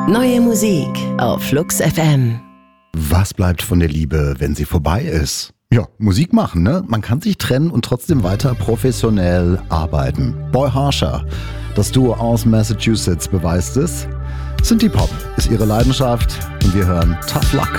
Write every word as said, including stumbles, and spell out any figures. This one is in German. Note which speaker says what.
Speaker 1: Neue Musik auf Flux F M.
Speaker 2: Was bleibt von der Liebe, wenn sie vorbei ist? Ja, Musik machen, ne? Man kann sich trennen und trotzdem weiter professionell arbeiten. Boy Harsher, das Duo aus Massachusetts, beweist es. Synthie Pop ist ihre Leidenschaft und wir hören Tough Luck.